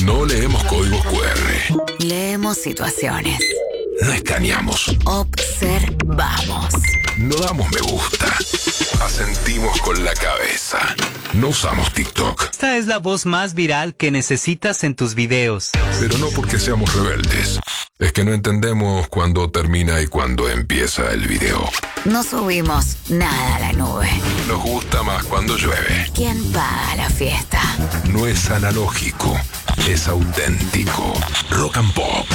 No leemos códigos QR. Leemos situaciones. No escaneamos. Observamos. No damos me gusta. Asentimos con la cabeza. No usamos TikTok. Esta es la voz más viral que necesitas en tus videos. Pero no porque seamos rebeldes. Es que no entendemos cuándo termina y cuándo empieza el video. No subimos nada a la nube. Nos gusta más cuando llueve. ¿Quién paga la fiesta? No es analógico, es auténtico. Rock and Pop.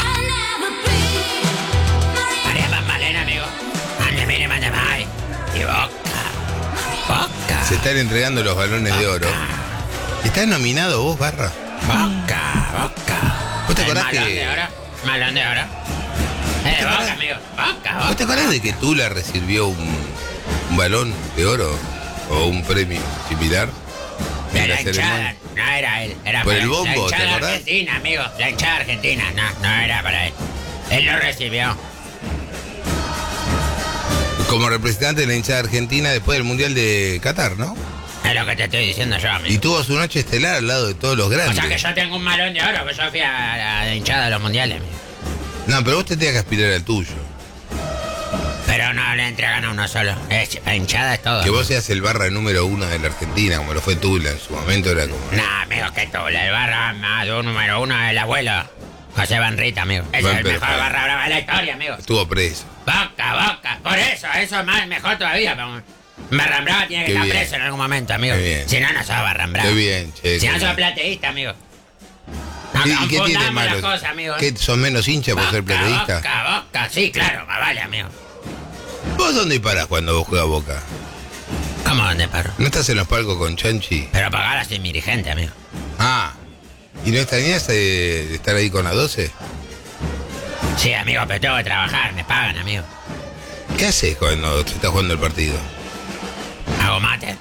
María Magdalena, amigo. Ande, mire, mande, mai. Y Boca. Se están entregando los balones de oro. ¿Estás nominado vos, Barra? Boca. ¿Vos te El acordás malón que...? de oro. Malón de oro. Boca, amigo. Boca. ¿Vos te acordás de que Tula recibió un balón de oro? ¿O un premio similar? De en la la hinchada. ceremonia? No era él. Era Por para el bombo, la ¿te hinchada acordás? argentina, amigo. La hinchada argentina. No era para él. Él lo recibió. Como representante de la hinchada argentina después del Mundial de Qatar, ¿no? Es lo que te estoy diciendo yo, amigo. Y tuvo su noche estelar al lado de todos los O grandes. sea que yo tengo un malón de oro, que yo fui a la hinchada de los mundiales, amigo. No, pero vos te tenías que aspirar al tuyo. Pero no le entregan a uno solo. La hinchada es todo. Que vos seas el Barra número 1 de la Argentina, como lo fue Tula en su momento, era como... No, amigo, que tú, el barra más número 1 del abuelo. José Banrita, amigo. Ese Buen es el mejor perfil. barra brava de la historia, amigo. Estuvo preso. Boca. Por eso es más mejor todavía. Barra brava tiene que Qué estar bien. preso en algún momento, amigo. Qué bien. Si no, no sos barra brava. Qué bien, che. Si qué no sos bien. plateísta, amigo. No, ¿Y qué tiene confundamos malo? las cosas, amigo. ¿Qué, sos menos hincha por ser plateísta? Boca. Sí, claro, más vale, amigo. ¿Vos dónde parás cuando vos juegas Boca? ¿Cómo dónde, perro? ¿No estás en los palcos con Chanchi? Pero pagar así mi dirigente, amigo. Ah, ¿y no extrañás estar ahí con la 12? Sí, amigo, pero tengo que trabajar, me pagan, amigo. ¿Qué haces cuando te estás jugando el partido? Hago mate.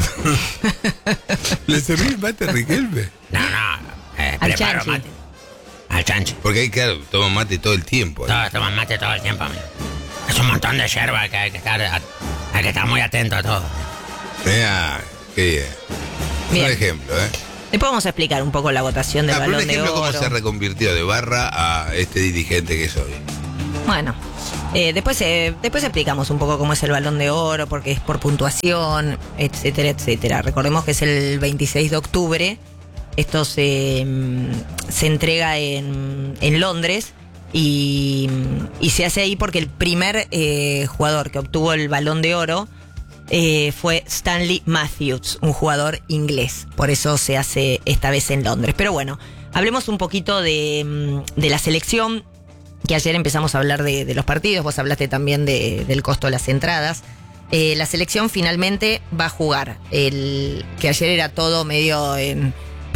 ¿Le servís mate a Riquelme? No, preparo Chanchi. mate. Al chancho. Porque ahí, claro, toman mate todo el tiempo. ¿no? Todos toman mate todo el tiempo, amigo. Es un montón de yerba que hay que estar muy atento a todo. Mirá, qué bien. Bien. Un ejemplo, ¿eh? Después vamos a explicar un poco la votación del Pero un Balón de ejemplo cómo Oro. se reconvirtió de Barra a este dirigente que soy. Bueno, después explicamos un poco cómo es el Balón de Oro, porque es por puntuación, etcétera, etcétera. Recordemos que es el 26 de octubre. Esto se entrega en Londres y se hace ahí porque el primer jugador que obtuvo el Balón de Oro fue Stanley Matthews, un jugador inglés. Por eso se hace esta vez en Londres. Pero bueno, hablemos un poquito de la selección, que ayer empezamos a hablar de los partidos. Vos hablaste también del costo de las entradas. La selección finalmente va a jugar, que ayer era todo medio en...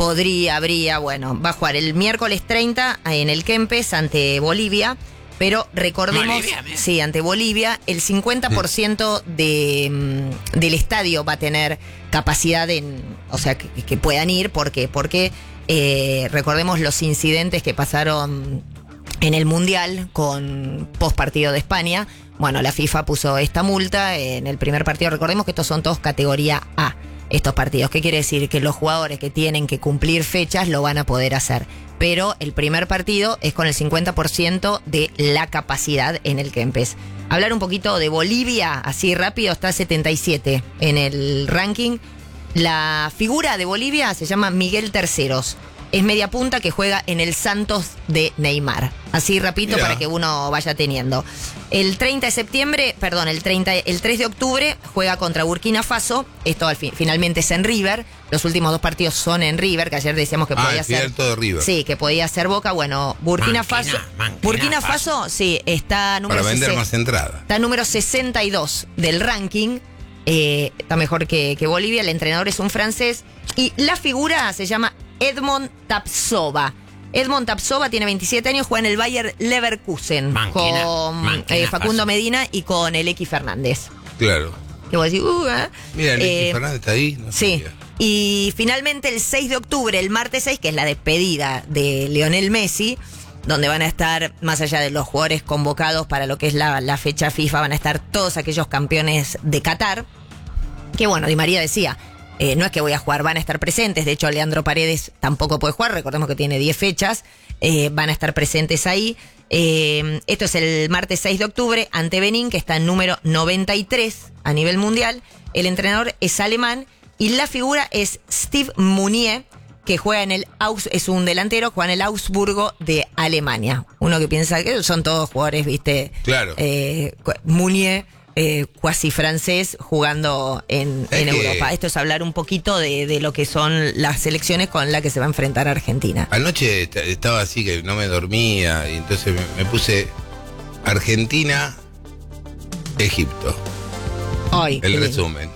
va a jugar el miércoles 30 en el Kempes ante Bolivia. Pero recordemos, Bolivia, mira. sí, ante Bolivia, el 50% del estadio va a tener capacidad o sea, que puedan ir. ¿Por qué? Porque recordemos los incidentes que pasaron en el Mundial con post partido de España. Bueno, la FIFA puso esta multa en el primer partido. Recordemos que estos son todos categoría A, estos partidos. ¿Qué quiere decir? Que los jugadores que tienen que cumplir fechas lo van a poder hacer. Pero el primer partido es con el 50% de la capacidad en el Kempes. Hablar un poquito de Bolivia, así rápido, está 77 en el ranking. La figura de Bolivia se llama Miguel Terceros. Es media punta que juega en el Santos de Neymar. Así rapidito Mirá. para que uno vaya teniendo. El 3 de octubre juega contra Burkina Faso. Esto finalmente es en River. Los últimos dos partidos son en River, que ayer decíamos que podía el ser. cierto de River. Sí, que podía ser Boca. Bueno, Burkina Faso. Burkina Faso, sí, está número Para vender 60. más entrada. Está número 62 del ranking. Está mejor que Bolivia. El entrenador es un francés. Y la figura se llama Edmond Tapsova. Edmond Tapsova tiene 27 años, juega en el Bayer Leverkusen con Facundo Medina y con el X Fernández. Claro. Que vos decís, Mira, el X Fernández está ahí. No sí. sabía. Y finalmente el 6 de octubre, el martes 6, que es la despedida de Lionel Messi, donde van a estar, más allá de los jugadores convocados para lo que es la fecha FIFA, van a estar todos aquellos campeones de Qatar. Que bueno, Di María decía, no es que voy a jugar, van a estar presentes. De hecho, Leandro Paredes tampoco puede jugar, recordemos que tiene 10 fechas, van a estar presentes ahí. Esto es el martes 6 de octubre ante Benín, que está en número 93 a nivel mundial. El entrenador es alemán y la figura es Steve Mounier, que juega en es un delantero, juega en el Augsburgo de Alemania. Uno que piensa que son todos jugadores, viste, Claro. Mounier, cuasi francés, jugando en Europa. Esto es hablar un poquito de lo que son las selecciones con las que se va a enfrentar Argentina. Anoche estaba así que no me dormía y entonces me puse Argentina, Egipto. Ay, El qué lindo. resumen.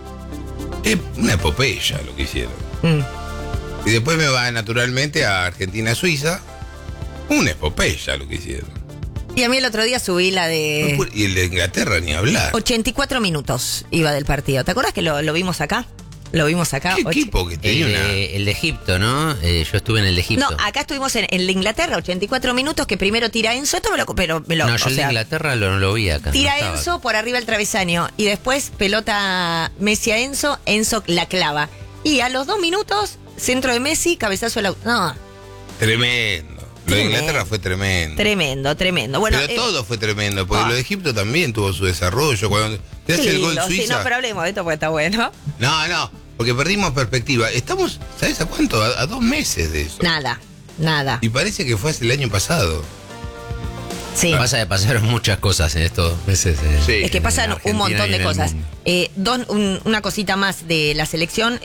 Es una epopeya lo que hicieron. Mm. Y después me va naturalmente a Argentina-Suiza. Una epopeya lo que hicieron. Y a mí el otro día subí la de Y el de Inglaterra ni hablar. 84 minutos iba del partido. ¿Te acuerdas que lo vimos acá? Lo vimos acá. ¿Qué equipo que tenía El de Egipto, ¿no? Yo estuve en el de Egipto. No, acá estuvimos en la Inglaterra, 84 minutos, que primero tira Enzo, esto me lo No, yo el de Inglaterra no lo vi acá. tira no estaba. Enzo por arriba el travesaño y después pelota Messi a Enzo la clava. Y a los 2 minutos, centro de Messi, cabezazo al No, Tremendo. Lo de Inglaterra fue tremendo. tremendo. Bueno, pero todo fue tremendo, porque lo de Egipto también tuvo su desarrollo. Cuando te hace el gol lindo, sí, Suiza. no, pero hablemos de esto porque está bueno. No, porque perdimos perspectiva. Estamos, ¿sabes a cuánto? A 2 meses de eso. Nada. Y parece que fue hace el año pasado. Sí. Pasa que pasaron muchas cosas en estos meses. Sí. Es que pasan en Argentina un montón y de en el cosas. mundo. Una cosita más de la selección.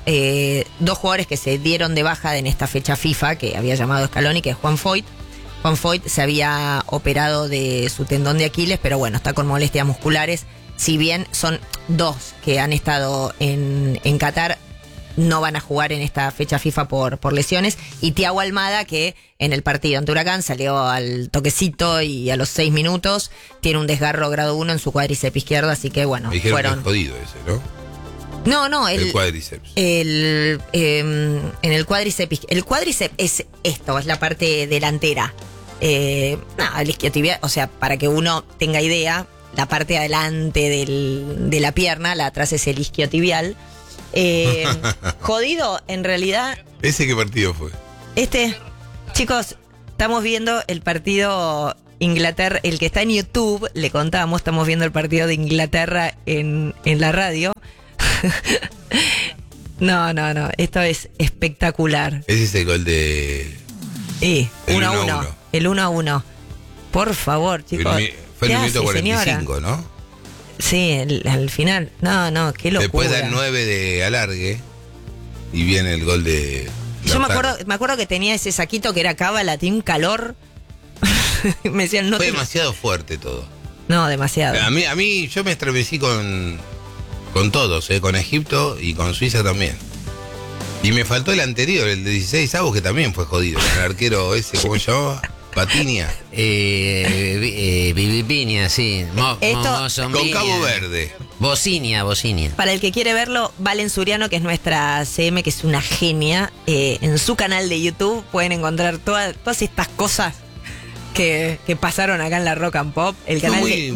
2 jugadores que se dieron de baja en esta fecha FIFA, que había llamado Scaloni, que es Juan Foyt. Juan Foyt se había operado de su tendón de Aquiles, pero bueno, está con molestias musculares. Si bien son 2 que han estado en Qatar, no van a jugar en esta fecha FIFA por lesiones. Y Thiago Almada, que en el partido ante Huracán salió al toquecito y a los 6 minutos tiene un desgarro grado 1 en su cuádriceps izquierdo, así que bueno, Me dijeron que fueron... es jodido ese, ¿no? No, El cuádriceps. en el cuádriceps. El cuádriceps es esto, es la parte delantera. El isquiotibial, o sea, para que uno tenga idea, la parte de adelante de la pierna, la atrás es el isquiotibial. Jodido, en realidad. ¿Ese qué partido fue? Chicos, estamos viendo el partido Inglaterra, el que está en YouTube, le contamos, estamos viendo el partido de Inglaterra en la radio. No, esto es espectacular. Ese es el gol de... El 1-1. El 1-1. Por favor, chicos. Fue el ¿qué minuto hace, 45, señora? ¿no? Sí, al final. No, qué locura. Después da el 9 de alargue y viene el gol de... Yo Lautaro. me acuerdo que tenía ese saquito que era cábala, tenía un calor. Me decían, Fue demasiado fuerte todo. No, demasiado. A mí yo me estremecí con todos, con Egipto y con Suiza también. Y me faltó el anterior, el de 16 avos, que también fue jodido. El arquero ese, ¿cómo se llamaba? Patiña. Vivipinia, sí. Con Cabo Verde. Bocinia. Para el que quiere verlo, Valen Suriano, que es nuestra CM, que es una genia, en su canal de YouTube pueden encontrar todas estas cosas que pasaron acá en la Rock and Pop. El canal de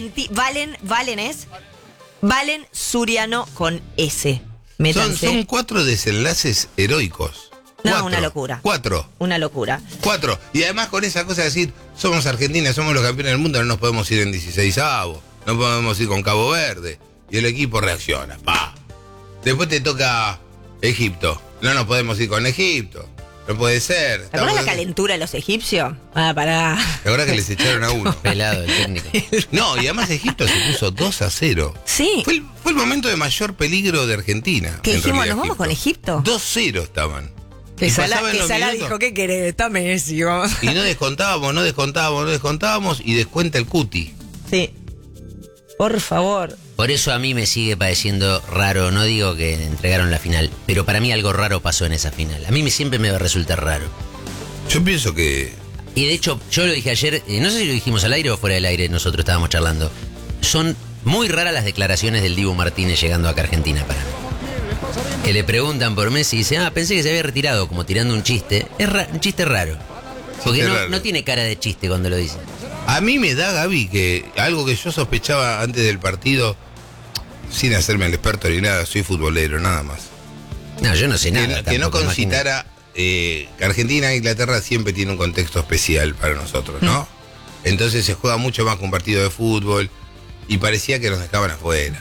Valen Suriano con S. Métanse. Son 4 desenlaces heroicos. No, 4. una locura. 4. Una locura. 4. Y además con esa cosa de decir, somos Argentina, somos los campeones del mundo, no nos podemos ir en 16 avos, no podemos ir con Cabo Verde. Y el equipo reacciona, pa. Después te toca Egipto. No nos podemos ir con Egipto. No puede ser. ¿Te acuerdas la calentura de los egipcios? Pará. La verdad que les echaron a uno. Pelado el técnico. No, y además Egipto se puso 2-0. Sí. Fue el momento de mayor peligro de Argentina. ¿Qué en dijimos? realidad, ¿Nos vamos con Egipto? 2-0 estaban. Que Y Sala pasaban los minutos, dijo, ¿qué querés? Está Messi, vamos. y no descontábamos y descuenta el Cuti. Sí. Por favor. Por eso a mí me sigue pareciendo raro, no digo que entregaron la final, pero para mí algo raro pasó en esa final. A mí siempre me va a resultar raro. Yo pienso que... Y de hecho, yo lo dije ayer, no sé si lo dijimos al aire o fuera del aire, nosotros estábamos charlando. Son muy raras las declaraciones del Dibu Martínez llegando acá a Argentina para mí. Que le preguntan por Messi y dice, pensé que se había retirado, como tirando un chiste. Es un chiste raro. Porque no tiene cara de chiste cuando lo dice. A mí me da, Gaby, que algo que yo sospechaba antes del partido, sin hacerme el experto ni nada, soy futbolero, nada más. No, yo no sé nada. Que no tampoco, concitara que Argentina e Inglaterra siempre tiene un contexto especial para nosotros, ¿no? Entonces se juega mucho más que un partido de fútbol y parecía que nos dejaban afuera.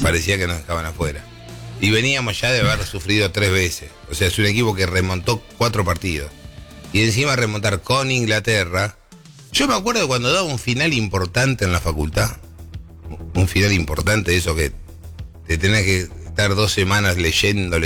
Y veníamos ya de haber sufrido 3 veces. O sea, es un equipo que remontó 4 partidos. Y encima remontar con Inglaterra. Yo me acuerdo cuando daba un final importante en la facultad. Un final importante, eso que te tenés que estar 2 semanas leyendo.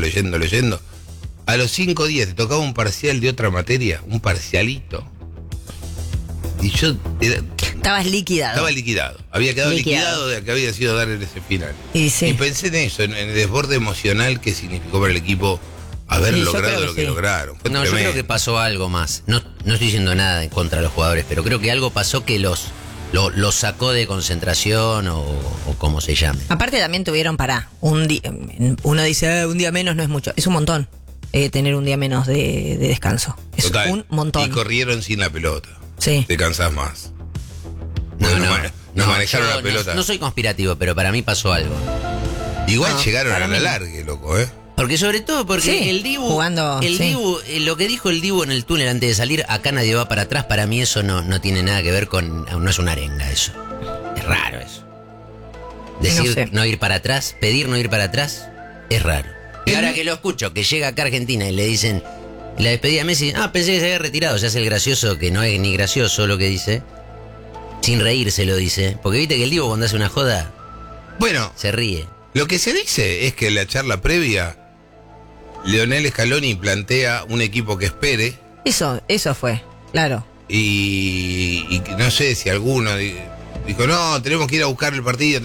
A los 5 días te tocaba un parcial de otra materia, un parcialito. Y yo Estabas liquidado. Estaba liquidado. Había quedado liquidado de que había sido dar en ese final. Y pensé en eso, en el desborde emocional que significó para el equipo haber logrado lo que lograron. Fue yo creo que pasó algo más. No estoy diciendo nada en contra de los jugadores, pero creo que algo pasó que los sacó de concentración o como se llame. Aparte también tuvieron un día, uno dice, un día menos no es mucho. Es un montón tener un día menos de descanso. Es total, un montón. Y corrieron sin la pelota. Sí. Te cansás más. No, manejaron la pelota. No soy conspirativo, pero para mí pasó algo. Igual llegaron a la largue, loco, Porque sobre todo porque el Dibu, lo que dijo el Dibu en el túnel antes de salir, acá nadie va para atrás, para mí eso no tiene nada que ver con, no es una arenga eso. Es raro eso. Decir no ir para atrás, pedir no ir para atrás, es raro. Y ahora que lo escucho, que llega acá a Argentina y le dicen, la despedida a Messi, pensé que se había retirado, se hace el gracioso, que no es ni gracioso lo que dice. Sin reírse lo dice. Porque viste que el Dibu cuando hace una joda, se ríe. Lo que se dice es que en la charla previa, Lionel Scaloni plantea un equipo que espere. Eso fue, claro. Y no sé si alguno dijo, no, tenemos que ir a buscar el partido.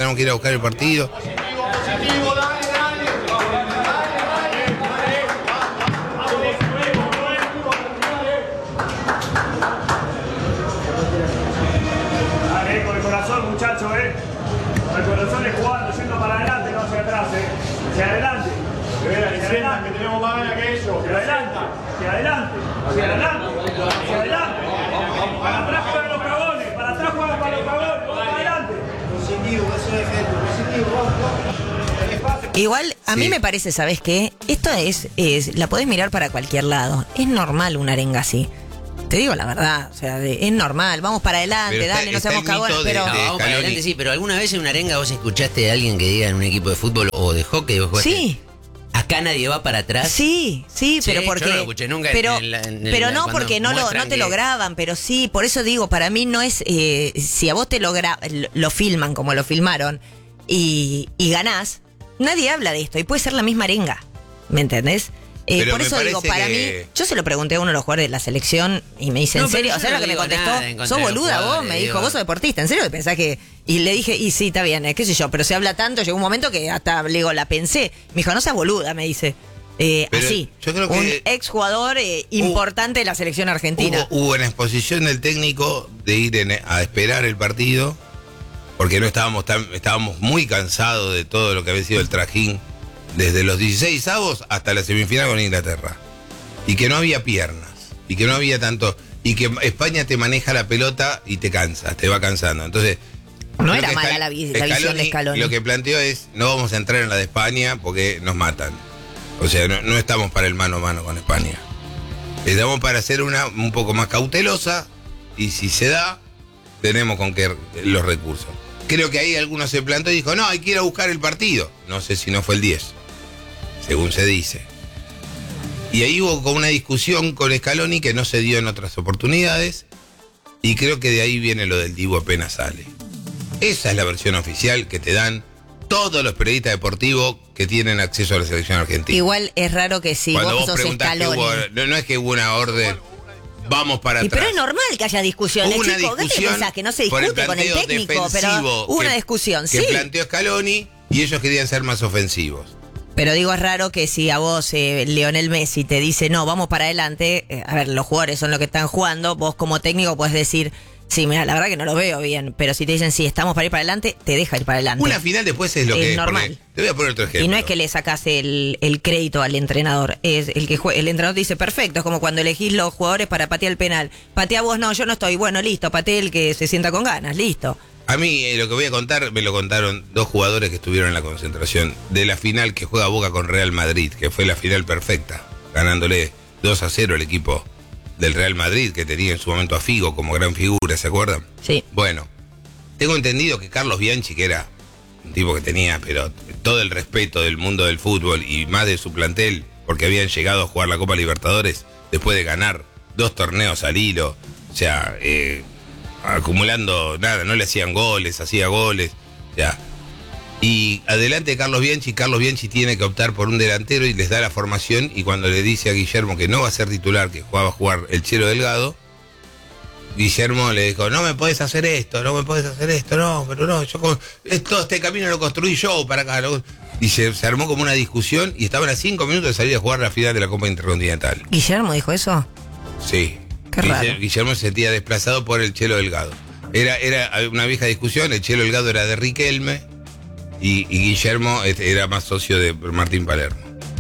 Muchachos, el corazón es jugando, yendo para adelante, no hacia atrás, hacia adelante. Hacia adelante, que tenemos más ganas que ellos. Hacia adelante. Para atrás juegan los cagones, vamos para adelante. Igual, a mí me parece, ¿sabes qué? Esto la podés mirar para cualquier lado. Es normal una arenga así. Te digo la verdad, o sea, es normal, vamos para adelante, dale, no seamos cagones, pero... vamos para adelante, sí, pero ¿alguna vez en una arenga vos escuchaste a alguien que diga en un equipo de fútbol o de hockey? Vos jugaste, sí. ¿Acá nadie va para atrás? Sí, pero porque... Yo no lo escuché nunca pero no, porque no te lo graban, pero sí, por eso digo, para mí no es... si a vos lo filman como lo filmaron y ganás, nadie habla de esto y puede ser la misma arenga, ¿me entendés? Por eso digo, para mí, yo se lo pregunté a uno de los jugadores de la selección y me dice, ¿en serio? O sea, lo que me contestó, sos boluda vos, me dijo, vos sos deportista, ¿en serio que pensás que...? Y le dije, y sí, está bien, qué sé yo, pero se habla tanto, llegó un momento que hasta, le digo, la pensé. Me dijo, no seas boluda, me dice. Así, yo creo que un exjugador importante de la selección argentina. Hubo una exposición del técnico de ir a esperar el partido, porque no estábamos muy cansados de todo lo que había sido el trajín desde los 16 avos hasta la semifinal con Inglaterra. Y que no había piernas. Y que no había tanto... Y que España te maneja la pelota y te cansa, te va cansando. Entonces... No era mala la visión de Scaloni. Lo que planteó es, no vamos a entrar en la de España porque nos matan. O sea, no estamos para el mano a mano con España. Estamos para hacer una un poco más cautelosa. Y si se da, tenemos con qué los recursos. Creo que ahí alguno se plantó y dijo, no, hay que ir a buscar el partido. No sé si no fue el 10. Según se dice. Y ahí hubo como una discusión con Scaloni que no se dio en otras oportunidades. Y creo que de ahí viene lo del Dibu apenas sale. Esa es la versión oficial que te dan todos los periodistas deportivos que tienen acceso a la selección argentina. Igual es raro que si cuando vos sos preguntás Scaloni... no es que hubo una orden, vamos para atrás. Pero es normal que haya discusiones, una chicos. discusión que no se discute con el técnico, pero hubo una discusión, que planteó Scaloni y ellos querían ser más ofensivos. Pero digo, es raro que si a vos, Lionel Messi, te dice, no, vamos para adelante, a ver, los jugadores son los que están jugando, vos como técnico podés decir, sí, mira, la verdad que no lo veo bien, pero si te dicen, sí, estamos para ir para adelante, te deja ir para adelante. Una final después es lo que es normal. Te voy a poner otro ejemplo. Y no es que le sacás el crédito al entrenador, es el entrenador te dice, perfecto, es como cuando elegís los jugadores para patear el penal. Patea vos, no, yo no estoy, bueno, listo, pateé el que se sienta con ganas, listo. A mí lo que voy a contar me lo contaron dos jugadores que estuvieron en la concentración de la final que juega Boca con Real Madrid, que fue la final perfecta, ganándole 2-0 el equipo del Real Madrid, que tenía en su momento a Figo como gran figura, ¿se acuerdan? Sí. Bueno, tengo entendido que Carlos Bianchi, que era un tipo que tenía pero todo el respeto del mundo del fútbol y más de su plantel, porque habían llegado a jugar la Copa Libertadores después de ganar 2 torneos al hilo, o sea, acumulando nada, no le hacían goles, hacía goles, o sea. Y adelante de Carlos Bianchi tiene que optar por un delantero y les da la formación, y cuando le dice a Guillermo que no va a ser titular, que va a jugar el Chelo Delgado, Guillermo le dijo, no me podés hacer esto, no, pero no, todo este camino lo construí yo para acá. Y se armó como una discusión y estaban a 5 minutos de salir a jugar la final de la Copa Intercontinental. ¿Guillermo dijo eso? Sí. Qué raro. Guillermo se sentía desplazado por el Chelo Delgado. Era una vieja discusión, el Chelo Delgado era de Riquelme y Guillermo era más socio de Martín Palermo.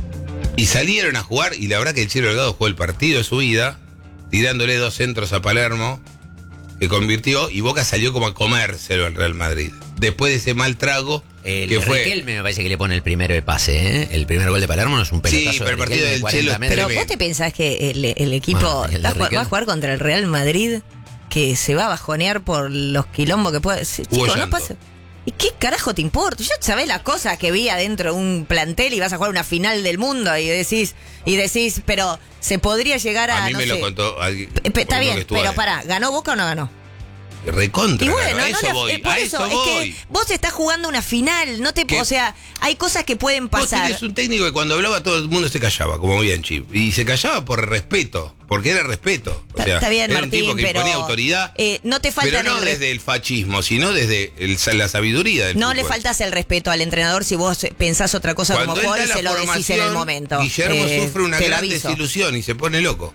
Y salieron a jugar y la verdad que el Chelo Delgado jugó el partido de su vida, tirándole 2 centros a Palermo, que convirtió, y Boca salió como a comérselo al Real Madrid. Después de ese mal trago, que fue... Riquelme me parece que le pone el primero de pase, ¿eh? El primer gol de Palermo no es un pelotazo. Sí, pero el partido de del 40 Chelo... metros. Pero vos te pensás que el equipo Bueno, el de va a jugar contra el Real Madrid, que se va a bajonear por los quilombos que puede... Chico, no llanto. pasa... ¿Y qué carajo te importa? Ya sabés las cosas que vi adentro de un plantel y vas a jugar una final del mundo y decís, pero se podría llegar a... A mí no me sé. lo contó alguien. Está bien, pero pará, ¿ganó Boca o no ganó? Recontra, Y bueno, a eso no, voy, por a eso, eso es voy. que vos estás jugando una final, no te, ¿Qué? o sea, hay cosas que pueden Vos pasar. tenés un técnico que cuando hablaba todo el mundo se callaba, como Bianchi. Y se callaba por respeto, porque era respeto. O sea, Está bien, era Martín, un tipo que pero imponía autoridad. No te falta pero no desde el fascismo, sino desde la sabiduría del No fútbol. le faltas el respeto al entrenador si vos pensás otra cosa Cuando como él jugador da y se la lo decís en el formación, momento. Guillermo sufre una te lo gran aviso. desilusión y se pone loco.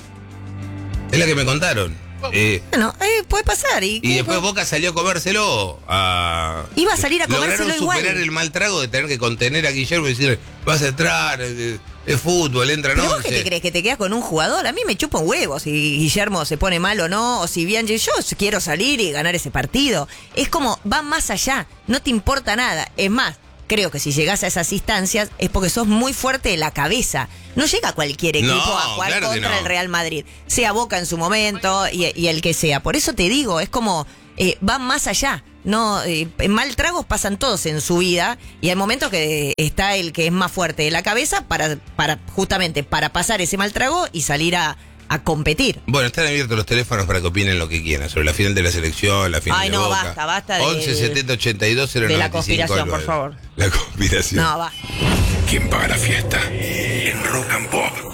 Es la que me contaron. Bueno, puede pasar. Y después Boca salió a comérselo. Iba a salir a comérselo lograron igual. superar el mal trago de tener que contener a Guillermo y decirle, vas a entrar, es fútbol, entra, ¿Pero no. vos qué te crees? ¿Que te quedas con un jugador? A mí me chupa un huevo si Guillermo se pone mal o no, o si Bianchi, yo quiero salir y ganar ese partido. Es como, va más allá, no te importa nada. Es más, creo que si llegás a esas instancias es porque sos muy fuerte de la cabeza. No llega cualquier equipo No, a jugar claro que contra no. el Real Madrid, sea Boca en su momento y el que sea. Por eso te digo, es como, va más allá. No, mal tragos pasan todos en su vida y hay momentos que está el que es más fuerte de la cabeza para justamente para pasar ese mal trago y salir a competir. Bueno, están abiertos los teléfonos para que opinen lo que quieran sobre la final de la selección, la final Ay, de no, Boca. basta de- 11 70 82 095 de la conspiración, por favor. La conspiración. No, va. ¿Quién paga la fiesta? En Rock and Pop.